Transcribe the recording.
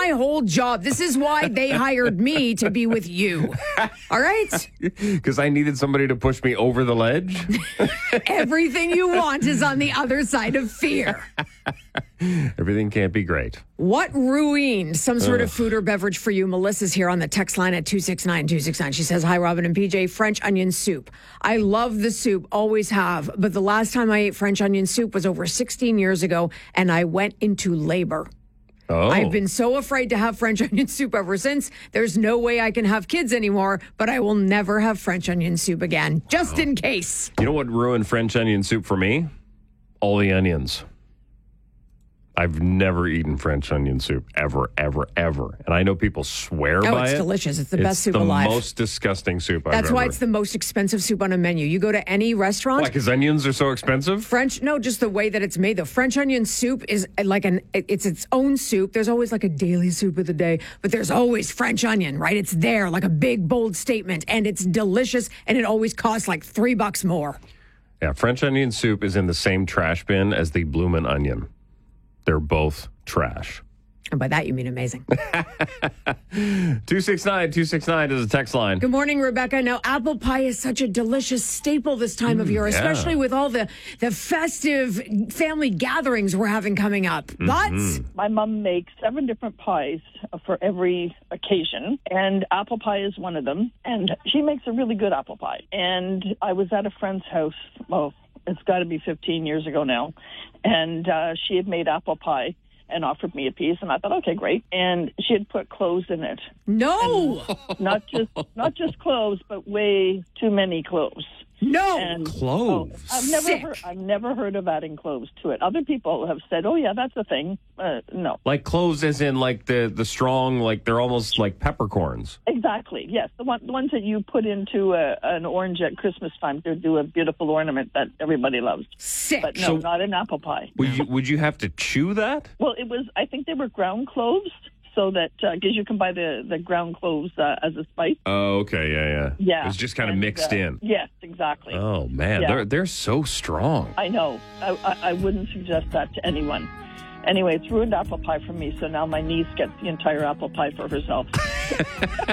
my whole job. This is why they hired me to be with you. All right? Because I needed somebody to push me over the ledge. Everything you want is on the other side of fear. Everything can't be great. What ruined some sort of food or beverage for you? Melissa's here on the text line at 269-269. She says, hi, Robin and PJ, French onion soup. I love the soup, always have. But the last time I ate French onion soup was over 16 years ago, and I went into labor. Oh. I've been so afraid to have French onion soup ever since. There's no way I can have kids anymore, but I will never have French onion soup again, just in case. You know what ruined French onion soup for me? All the onions. I've never eaten French onion soup, ever, ever, ever. And I know people swear by it. Oh, it's delicious. It's the best soup alive. It's the most disgusting soup I've ever. That's why it's the most expensive soup on a menu. You go to any restaurant. Why, because onions are so expensive? Just the way that it's made. The French onion soup is like it's its own soup. There's always like a daily soup of the day, but there's always French onion, right? It's there like a big, bold statement, and it's delicious, and it always costs like $3 more. Yeah, French onion soup is in the same trash bin as the Bloomin' Onion. They're both trash. And by that, you mean amazing. 269-269 is a text line. Good morning, Rebecca. Now, apple pie is such a delicious staple this time of year, especially with all the festive family gatherings we're having coming up. Thoughts? My mom makes 7 different pies for every occasion, and apple pie is one of them. And she makes a really good apple pie. And I was at a friend's house, it's got to be 15 years ago now, and she had made apple pie and offered me a piece, and I thought, okay, great. And she had put cloves in it. No, and not just cloves, but way too many cloves. No, and cloves. I've never heard of adding cloves to it. Other people have said, "Oh yeah, that's a thing." No, like cloves, as in like the strong, like they're almost like peppercorns. Exactly. Yes, the ones that you put into an orange at Christmas time to do a beautiful ornament that everybody loves. Sick. But no, not an apple pie. Would you have to chew that? Well, it was. I think they were ground cloves. So that, because you can buy the ground cloves as a spice. Oh, okay, Yeah. It was just kind of mixed in. Yes, exactly. Oh, man, Yeah. they're so strong. I know. I wouldn't suggest that to anyone. Anyway, it's ruined apple pie for me, so now my niece gets the entire apple pie for herself.